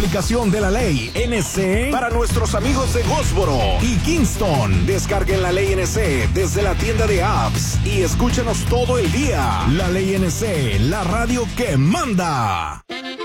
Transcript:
Aplicación de la ley NC para nuestros amigos de Goldsboro y Kingston. Descarguen la ley NC desde la tienda de apps y escúchenos todo el día. La ley NC, la radio que manda.